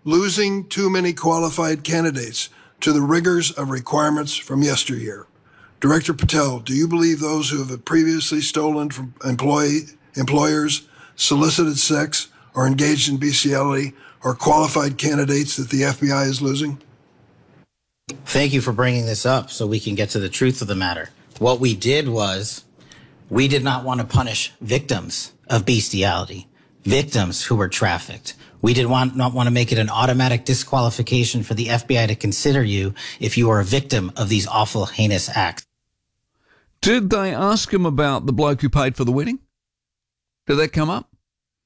losing too many qualified candidates to the rigors of requirements from yesteryear. Director Patel, do you believe those who have previously stolen from employers, solicited sex, or engaged in bestiality are qualified candidates that the FBI is losing? Thank you for bringing this up so we can get to the truth of the matter. What we did was we did not want to punish victims of bestiality, victims who were trafficked. We did not want to make it an automatic disqualification for the FBI to consider you if you are a victim of these awful, heinous acts. Did they ask him about the bloke who paid for the wedding? Did that come up?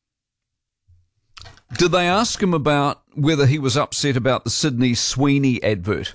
Did they ask him about whether he was upset about the Sydney Sweeney advert?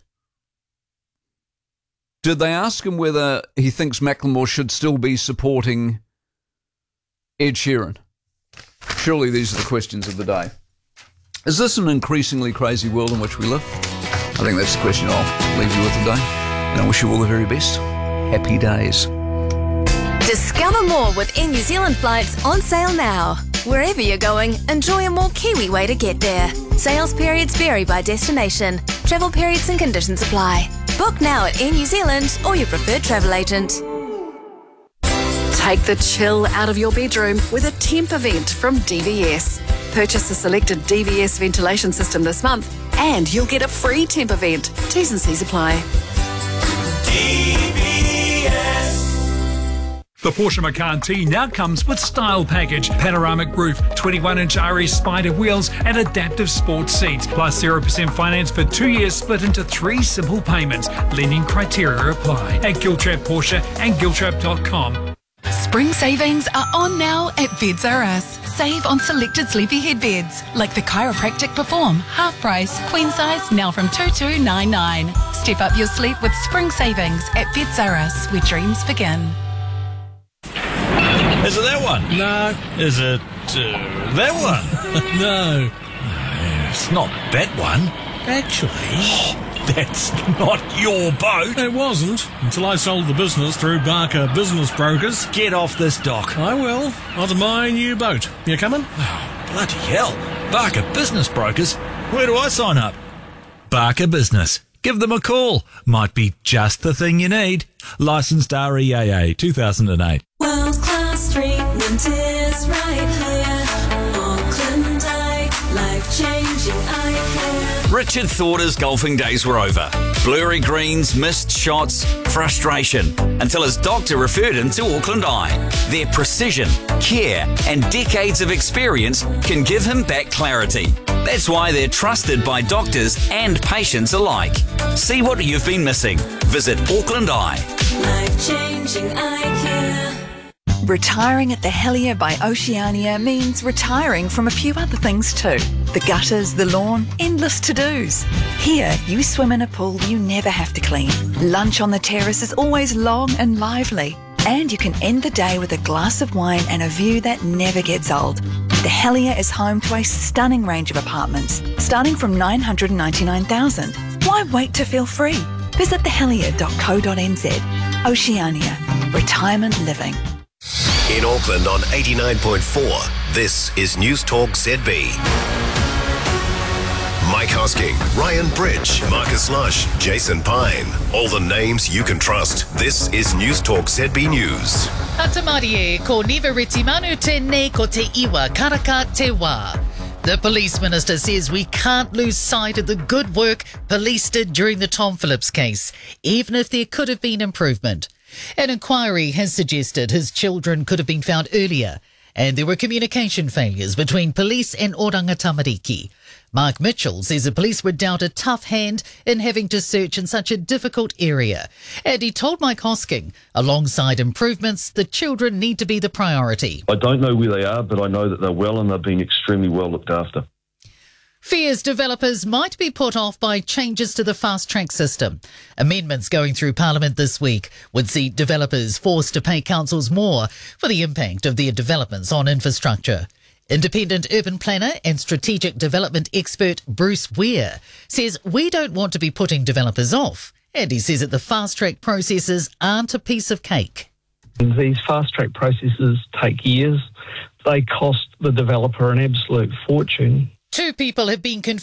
Did they ask him whether he thinks Macklemore should still be supporting Ed Sheeran? Surely these are the questions of the day. Is this an increasingly crazy world in which we live? I think that's the question I'll leave you with today. And I wish you all the very best. Happy days. Discover more with Air New Zealand flights on sale now. Wherever you're going, enjoy a more Kiwi way to get there. Sales periods vary by destination. Travel periods and conditions apply. Book now at Air New Zealand or your preferred travel agent. Take the chill out of your bedroom with a temp event from DVS. Purchase a selected DVS ventilation system this month and you'll get a free temp event. T's and C's apply. The Porsche Macan T now comes with Style Package, panoramic roof, 21-inch RS Spider wheels and adaptive sports seats, plus 0% finance for 2 years split into 3 simple payments. Lending criteria apply at Giltrap Porsche and Giltrap.com. Spring savings are on now at Beds R Us. Save on selected sleepyhead beds like the Chiropractic Perform, half price, queen size, now from $2,299. Step up your sleep with spring savings at Beds R Us, where dreams begin. Is it that one? No. Is it that one? No. It's not that one. Actually... That's not your boat. It wasn't, until I sold the business through Barker Business Brokers. Get off this dock. I will. Onto my new boat. You coming? Oh, bloody hell. Barker Business Brokers? Where do I sign up? Barker Business. Give them a call. Might be just the thing you need. Licensed REAA 2008. World-class treatment is right here. Auckland Eye, life-changing eye care. Richard thought his golfing days were over. Blurry greens, missed shots, frustration, until his doctor referred him to Auckland Eye. Their precision, care, and decades of experience can give him back clarity. That's why they're trusted by doctors and patients alike. See what you've been missing. Visit Auckland Eye. Life-changing eye care. Retiring at the Helier by Oceania means retiring from a few other things too. The gutters, the lawn, endless to-dos. Here, you swim in a pool you never have to clean. Lunch on the terrace is always long and lively. And you can end the day with a glass of wine and a view that never gets old. The Helier is home to a stunning range of apartments, starting from $999,000. Why wait to feel free? Visit thehelier.co.nz. Oceania. Retirement living. In Auckland on 89.4, this is News Talk ZB. Mike Hosking, Ryan Bridge, Marcus Lush, Jason Pine. All the names you can trust. This is News Talk ZB News. Atamarie, ko niveriti manu te ne ko te iwa karaka te wā. The police minister says we can't lose sight of the good work police did during the Tom Phillips case, even if there could have been improvement. An inquiry has suggested his children could have been found earlier, and there were communication failures between police and Oranga Tamariki. Mark Mitchell says the police were dealt a tough hand in having to search in such a difficult area. And he told Mike Hosking, alongside improvements, the children need to be the priority. I don't know where they are, but I know that they're well and they're being extremely well looked after. Fears developers might be put off by changes to the fast-track system. Amendments going through Parliament this week would see developers forced to pay councils more for the impact of their developments on infrastructure. Independent urban planner and strategic development expert Bruce Weir says we don't want to be putting developers off. And he says that the fast-track processes aren't a piece of cake. These fast-track processes take years. They cost the developer an absolute fortune. 2 people have been